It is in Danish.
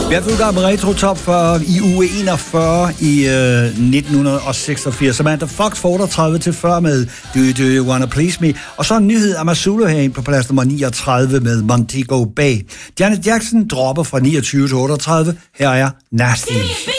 Jeg fik med Retro Top 40 i uge 41 i 1986. Samantha Fox får 38-40 med Do You Wanna Please Me. Og så en nyhed af Masulu herinde på plads nummer 39 med Montego Bay. Janet Jackson dropper fra 29 til 38. Her er Nasty.